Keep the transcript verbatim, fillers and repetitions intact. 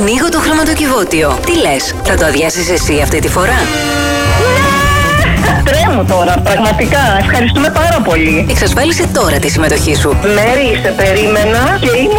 Ανοίγω το χρηματοκιβώτιο. Τι λες, θα το αδειάσεις εσύ αυτή τη φορά? Τρέμω τώρα, πραγματικά. Ευχαριστούμε πάρα πολύ. Εξασφάλισε τώρα τη συμμετοχή σου. Μέρη, σε περίμενα και ήμουν